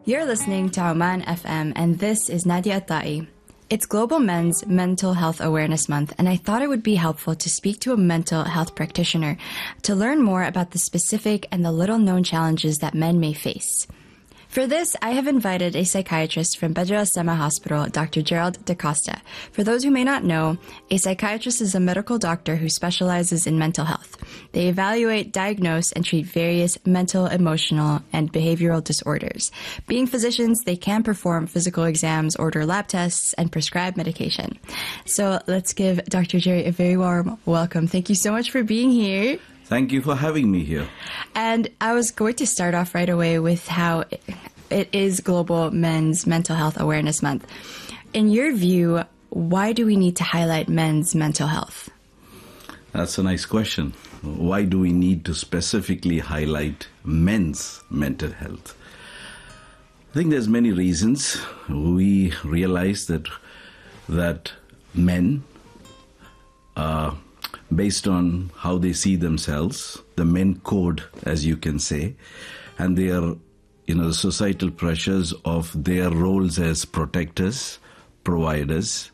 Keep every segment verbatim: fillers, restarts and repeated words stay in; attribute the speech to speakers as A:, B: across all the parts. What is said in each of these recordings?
A: You're listening to Oman F M, and this is Nadia Ta'i. It's Global Men's Mental Health Awareness Month, and I thought it would be helpful to speak to a mental health practitioner to learn more about the specific and the little-known challenges that men may face. For this, I have invited a psychiatrist from Badr Al-Sama Hospital, Doctor Gerald DaCosta. For those who may not know, a psychiatrist is a medical doctor who specializes in mental health. They evaluate, diagnose, and treat various mental, emotional, and behavioral disorders. Being physicians, they can perform physical exams, order lab tests, and prescribe medication. So let's give Doctor Jerry a very warm welcome. Thank you so much for being here.
B: Thank you for having me here.
A: And I was going to start off right away with how it is Global Men's Mental Health Awareness Month. In your view, why do we need to highlight men's mental health?
B: That's a nice question. Why do we need to specifically highlight men's mental health? I think there's many reasons. We realize that that men are based on how they see themselves, the men code, as you can say, and their, you know, the societal pressures of their roles as protectors, providers.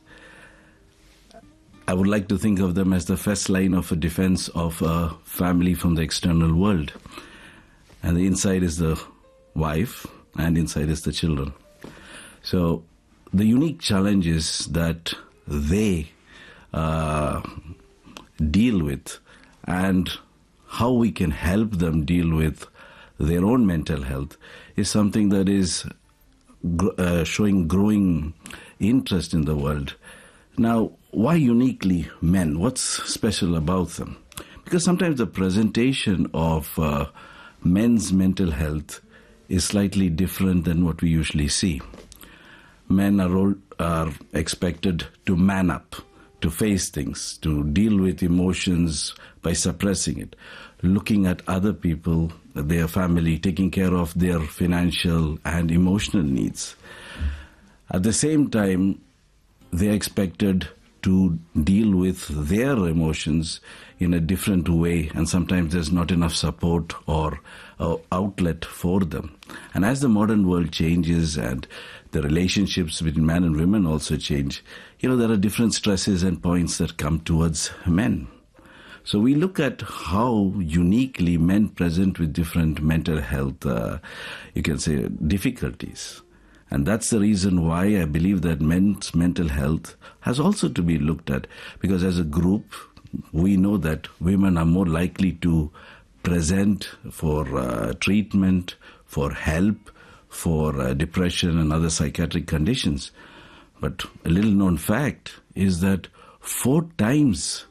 B: I would like to think of them as the first line of a defense of a family from the external world. And the inside is the wife, and inside is the children. So the unique challenge is that they uh, deal with, and how we can help them deal with their own mental health is something that is uh, showing growing interest in the world. Now, why uniquely men? What's special about them? Because sometimes the presentation of uh, men's mental health is slightly different than what we usually see. Men are, are expected to man up, to face things, to deal with emotions by suppressing it, looking at other people, their family, taking care of their financial and emotional needs. At the same time, they're expected to deal with their emotions in a different way, and sometimes there's not enough support or uh, outlet for them. And as the modern world changes and the relationships between men and women also change, you know, there are different stresses and points that come towards men. So we look at how uniquely men present with different mental health, uh, you can say, difficulties. And that's the reason why I believe that men's mental health has also to be looked at. Because as a group, we know that women are more likely to present for uh, treatment, for help, for uh, depression and other psychiatric conditions. But a little known fact is that four times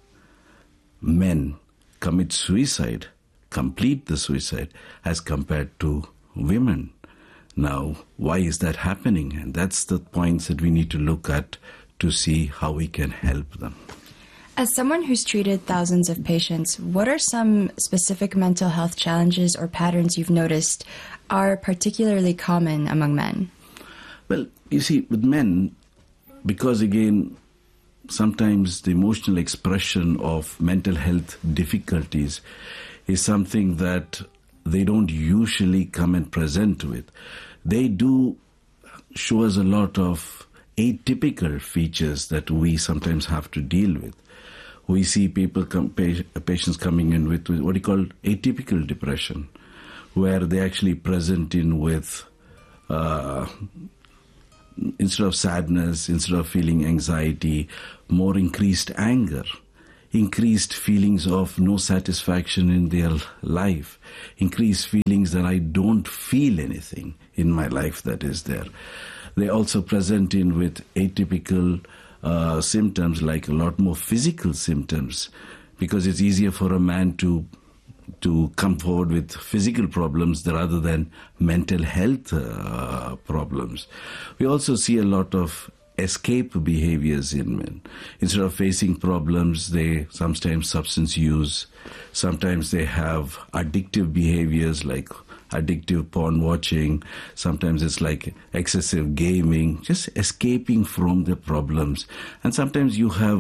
B: men commit suicide, complete the suicide, as compared to women. Now, why is that happening? And that's the points that we need to look at to see how we can help them.
A: As someone who's treated thousands of patients, what are some specific mental health challenges or patterns you've noticed are particularly common among men?
B: Well, you see, with men, because again, sometimes the emotional expression of mental health difficulties is something that they don't usually come and present with. They do show us a lot of atypical features that we sometimes have to deal with. We see people, come, patients coming in with, with what you call atypical depression, where they actually present in with, uh, instead of sadness, instead of feeling anxiety, more increased anger, increased feelings of no satisfaction in their life, increased feelings that I don't feel anything in my life that is there. They also present in with atypical uh, symptoms, like a lot more physical symptoms, because it's easier for a man to to come forward with physical problems rather than mental health uh, problems. We also see a lot of escape behaviors in men. Instead of facing problems, they sometimes substance use. Sometimes they have addictive behaviors like addictive porn watching. Sometimes it's like excessive gaming, just escaping from the problems. And sometimes you have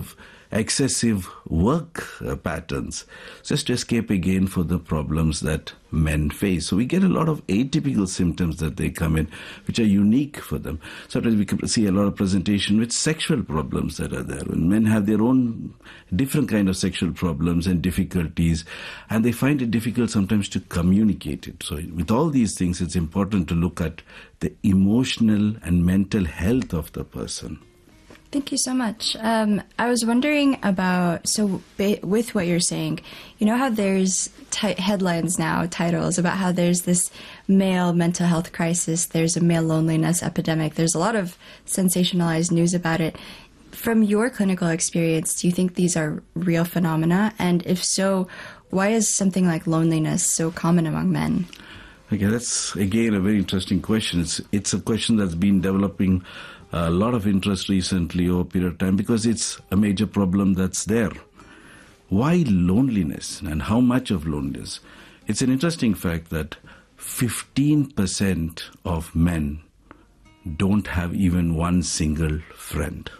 B: excessive work uh, patterns, just to escape again for the problems that men face. So we get a lot of atypical symptoms that they come in, which are unique for them. Sometimes we can see a lot of presentation with sexual problems that are there. When men have their own different kind of sexual problems and difficulties, and they find it difficult sometimes to communicate it. So with all these things, it's important to look at the emotional and mental health of the person.
A: Thank you so much. Um, I was wondering about, so ba- with what you're saying, you know how there's t- headlines now, titles about how there's this male mental health crisis, there's a male loneliness epidemic, there's a lot of sensationalized news about it. From your clinical experience, do you think these are real phenomena? And if so, why is something like loneliness so common among men?
B: Okay, that's again a very interesting question. It's, it's a question that's been developing a lot of interest recently over a period of time because it's a major problem that's there. Why loneliness and how much of loneliness? It's an interesting fact that fifteen percent of men don't have even one single friend.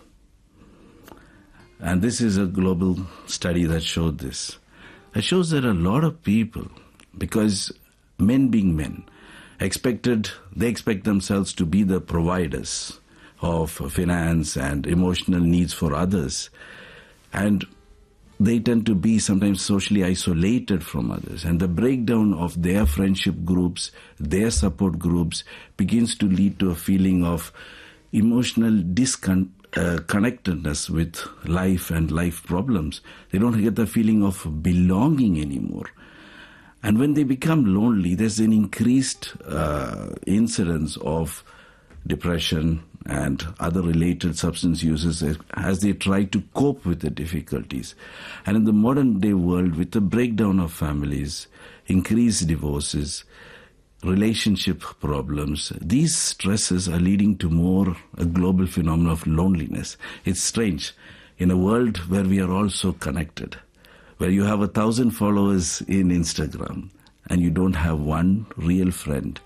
B: And this is a global study that showed this. It shows that a lot of people, because men being men, expected, they expect themselves to be the providers of finance and emotional needs for others. And they tend to be sometimes socially isolated from others. And the breakdown of their friendship groups, their support groups, begins to lead to a feeling of emotional disconnectedness with life and life problems. They don't get the feeling of belonging anymore. And when they become lonely, there's an increased uh, incidence of depression and other related substance uses as they try to cope with the difficulties. And in the modern day world, with the breakdown of families, increased divorces, relationship problems, these stresses are leading to more a global phenomenon of loneliness. It's strange. In a world where we are all so connected, where you have a thousand followers in Instagram and you don't have one real friend,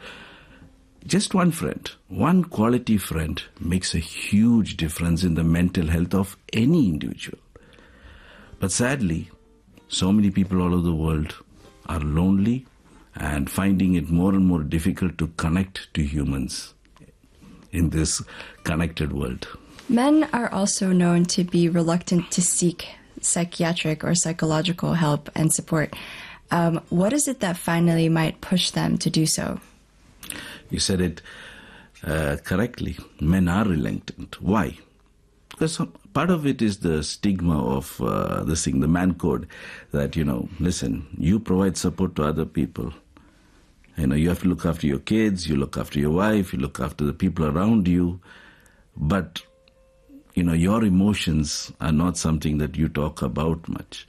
B: just one friend, one quality friend makes a huge difference in the mental health of any individual. But sadly, so many people all over the world are lonely and finding it more and more difficult to connect to humans in this connected world.
A: Men are also known to be reluctant to seek psychiatric or psychological help and support. Um, what is it that finally might push them to do so?
B: You said it uh, correctly. Men are reluctant. Why? Because some, part of it is the stigma of uh, this thing, the man code, that, you know, listen, you provide support to other people. You know, you have to look after your kids, you look after your wife, you look after the people around you. But, you know, your emotions are not something that you talk about much.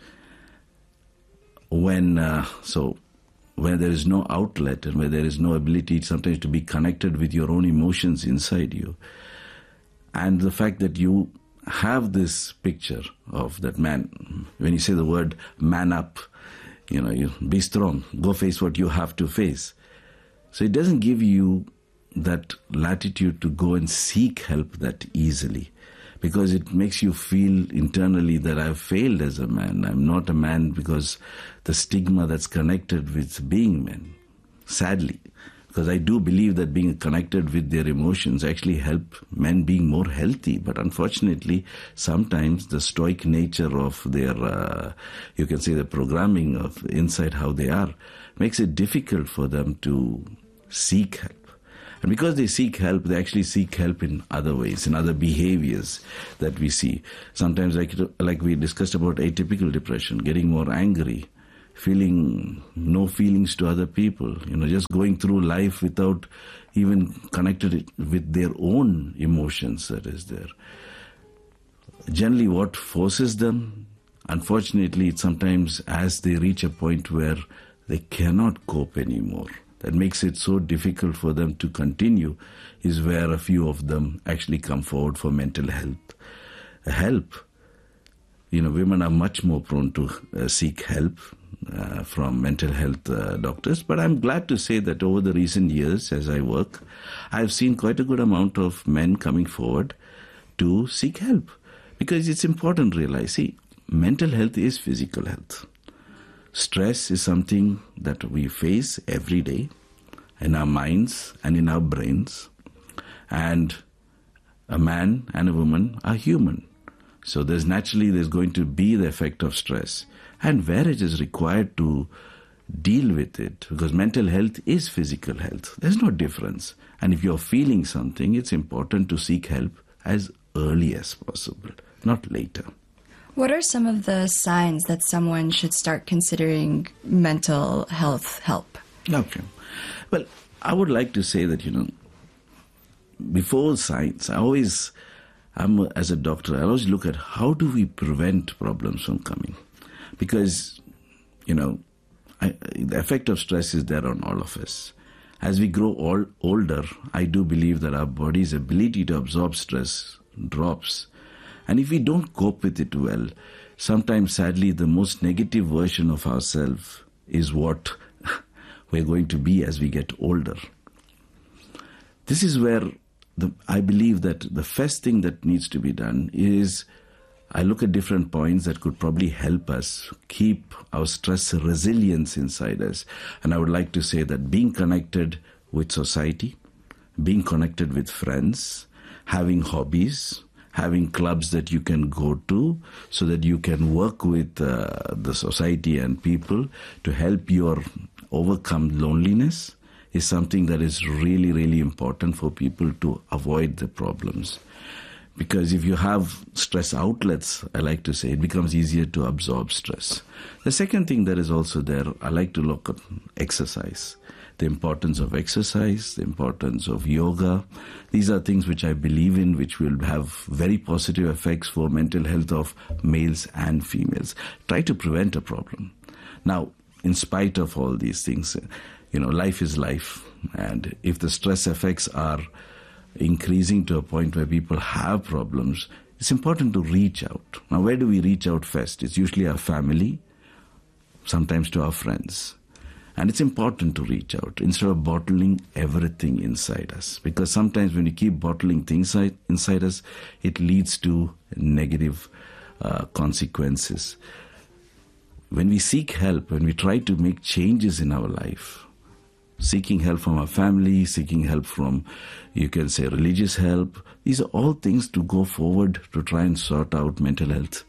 B: When, uh, so... When there is no outlet and where there is no ability sometimes to be connected with your own emotions inside you, and the fact that you have this picture of that man, when you say the word man up, you know, you be strong, go face what you have to face. So it doesn't give you that latitude to go and seek help that easily, because it makes you feel internally that I've failed as a man. I'm not a man because the stigma that's connected with being men. Sadly, because I do believe that being connected with their emotions actually help men being more healthy. But unfortunately, sometimes the stoic nature of their, uh, you can say the programming of inside how they are, makes it difficult for them to seek help. And because they seek help, they actually seek help in other ways, in other behaviors that we see. Sometimes, like, like we discussed about atypical depression, getting more angry, feeling no feelings to other people, you know, just going through life without even connected with their own emotions that is there. Generally, what forces them, unfortunately, it's sometimes as they reach a point where they cannot cope anymore, that makes it so difficult for them to continue, is where a few of them actually come forward for mental health help. You know, women are much more prone to uh, seek help uh, from mental health uh, doctors. But I'm glad to say that over the recent years, as I work, I've seen quite a good amount of men coming forward to seek help. Because it's important to realize, see, mental health is physical health. Stress is something that we face every day in our minds and in our brains. And a man and a woman are human. So there's naturally there's going to be the effect of stress. And where it is required to deal with it, because mental health is physical health. There's no difference. And if you're feeling something, it's important to seek help as early as possible, not later.
A: What are some of the signs that someone should start considering mental health help?
B: Okay. Well, I would like to say that, you know, before signs, I always, I'm, as a doctor, I always look at how do we prevent problems from coming. Because, you know, I, the effect of stress is there on all of us. As we grow all, older, I do believe that our body's ability to absorb stress drops. And if we don't cope with it well, sometimes sadly the most negative version of ourselves is what we're going to be as we get older. This is where the, I believe that the first thing that needs to be done is I look at different points that could probably help us keep our stress resilience inside us. And I would like to say that being connected with society, being connected with friends, having hobbies, having clubs that you can go to so that you can work with uh, the society and people to help you overcome loneliness is something that is really, really important for people to avoid the problems. Because if you have stress outlets, I like to say, it becomes easier to absorb stress. The second thing that is also there, I like to look at exercise. The importance of exercise, the importance of yoga. These are things which I believe in, which will have very positive effects for mental health of males and females. Try to prevent a problem. Now, in spite of all these things, you know, life is life. And if the stress effects are increasing to a point where people have problems, it's important to reach out. Now, where do we reach out first? It's usually our family, sometimes to our friends. And it's important to reach out instead of bottling everything inside us. Because sometimes when you keep bottling things inside us, it leads to negative uh, consequences. When we seek help, when we try to make changes in our life, seeking help from our family, seeking help from, you can say, religious help, these are all things to go forward to try and sort out mental health.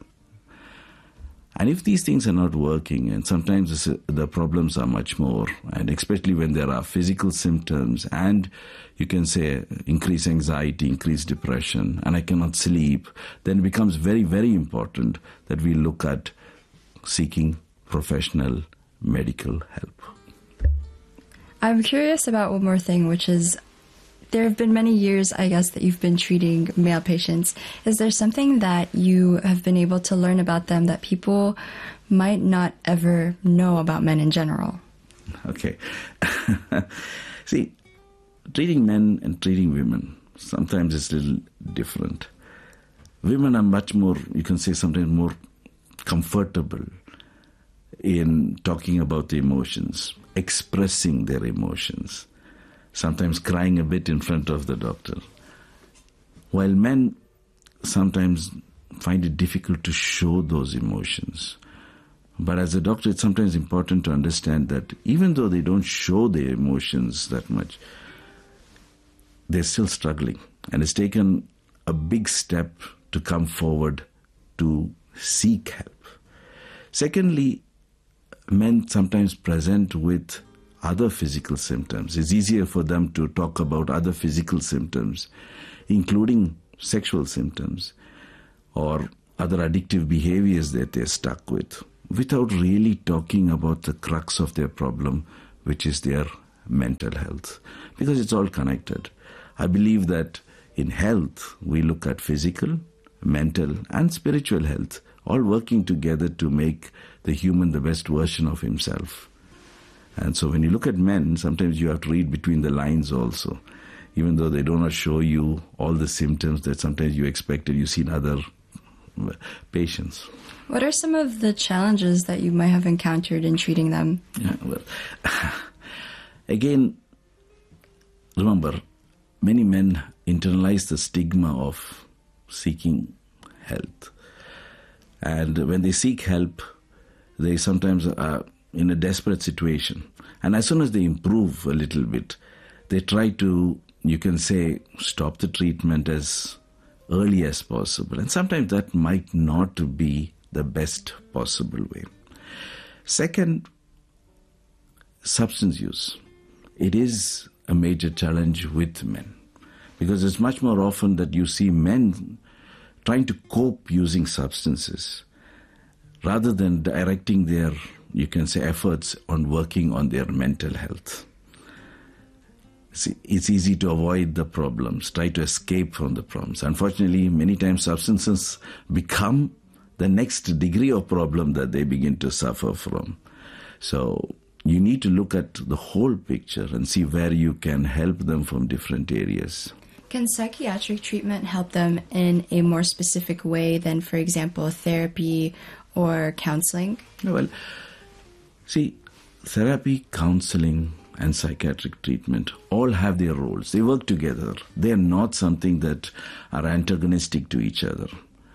B: And if these things are not working, and sometimes the problems are much more, and especially when there are physical symptoms and you can say increased anxiety, increased depression, and I cannot sleep, then it becomes very, very important that we look at seeking professional medical help.
A: I'm curious about one more thing, which is there have been many years, I guess, that you've been treating male patients. Is there something that you have been able to learn about them that people might not ever know about men in general?
B: Okay. See, treating men and treating women, sometimes it's a little different. Women are much more, you can say sometimes more comfortable in talking about the emotions, expressing their emotions, sometimes crying a bit in front of the doctor. While men sometimes find it difficult to show those emotions. But as a doctor, it's sometimes important to understand that even though they don't show their emotions that much, they're still struggling. And it's taken a big step to come forward to seek help. Secondly, men sometimes present with other physical symptoms. It's easier for them to talk about other physical symptoms, including sexual symptoms or other addictive behaviors that they're stuck with, without really talking about the crux of their problem, which is their mental health, because it's all connected. I believe that in health, we look at physical, mental, and spiritual health, all working together to make the human the best version of himself. And so when you look at men, sometimes you have to read between the lines also. Even though they do not show you all the symptoms that sometimes you expected, you see in other patients.
A: What are some of the challenges that you might have encountered in treating them?
B: Yeah, well, again, remember, many men internalize the stigma of seeking health. And when they seek help, they sometimes are in a desperate situation. And as soon as they improve a little bit, they try to, you can say, stop the treatment as early as possible. And sometimes that might not be the best possible way. Second, substance use. It is a major challenge with men, because it's much more often that you see men trying to cope using substances rather than directing their, you can say, efforts on working on their mental health. See, it's easy to avoid the problems, try to escape from the problems. Unfortunately, many times substances become the next degree of problem that they begin to suffer from. So you need to look at the whole picture and see where you can help them from different areas.
A: Can psychiatric treatment help them in a more specific way than, for example, therapy or counseling?
B: Well, see, therapy, counseling, and psychiatric treatment all have their roles. They work together. They are not something that are antagonistic to each other.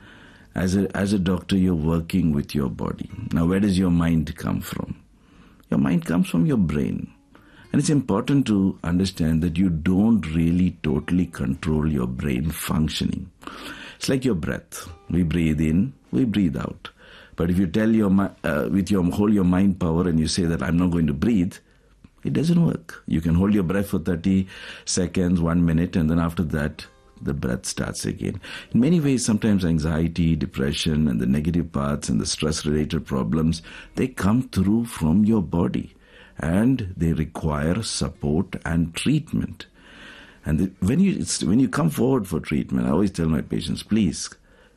B: As a, as a doctor, you're working with your body. Now, where does your mind come from? Your mind comes from your brain. And it's important to understand that you don't really totally control your brain functioning. It's like your breath. We breathe in, we breathe out. But if you tell your uh, with your whole your mind power and you say that I'm not going to breathe, it doesn't work. You can hold your breath for thirty seconds, one minute, and then after that, the breath starts again. In many ways, sometimes anxiety, depression, and the negative parts and the stress-related problems, they come through from your body, and they require support and treatment. And the, when you it's, when you come forward for treatment, I always tell my patients, please,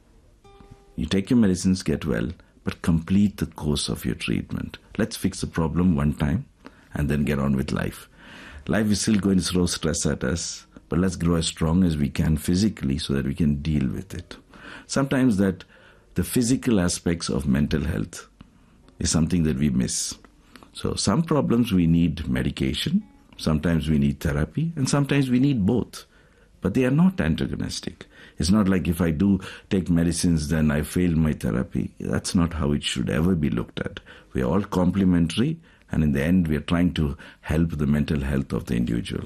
B: you take your medicines, get well, but complete the course of your treatment. Let's fix the problem one time and then get on with life. Life is still going to throw stress at us, but let's grow as strong as we can physically so that we can deal with it. Sometimes that the physical aspects of mental health is something that we miss. So some problems we need medication, sometimes we need therapy, and sometimes we need both. But they are not antagonistic. It's not like if I do take medicines, then I failed my therapy. That's not how it should ever be looked at. We are all complementary, and in the end, we are trying to help the mental health of the individual.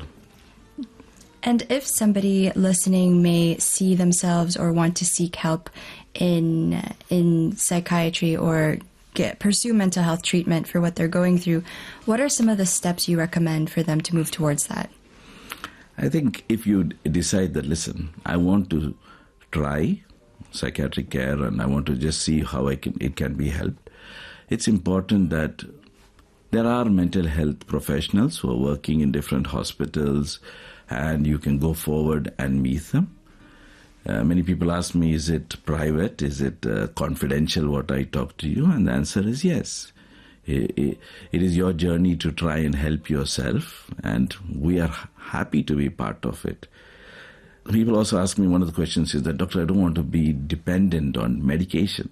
A: And if somebody listening may see themselves or want to seek help in in psychiatry or get, pursue mental health treatment for what they're going through, what are some of the steps you recommend for them to move towards that?
B: I think if you decide that, listen, I want to try psychiatric care and I want to just see how I can it can be helped, it's important that there are mental health professionals who are working in different hospitals, and you can go forward and meet them. Uh, many people ask me, is it private? Is it uh, confidential what I talk to you? And the answer is yes. It, it is your journey to try and help yourself, and we are happy to be part of it. People also ask me, one of the questions is that, Doctor, I don't want to be dependent on medication.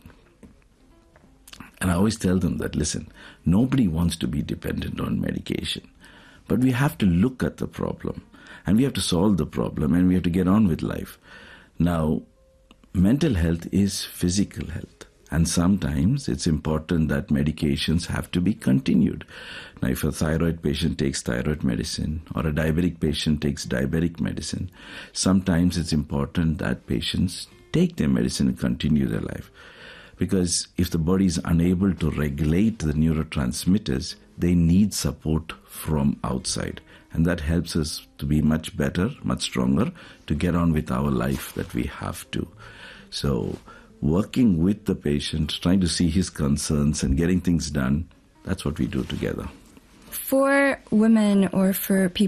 B: And I always tell them that, listen, nobody wants to be dependent on medication. But we have to look at the problem, and we have to solve the problem, and we have to get on with life. Now, mental health is physical health. And sometimes it's important that medications have to be continued. Now, if a thyroid patient takes thyroid medicine or a diabetic patient takes diabetic medicine, sometimes it's important that patients take their medicine and continue their life. Because if the body is unable to regulate the neurotransmitters, they need support from outside. And that helps us to be much better, much stronger, to get on with our life that we have to. So, working with the patient, trying to see his concerns and getting things done, that's what we do together.
A: For women or for people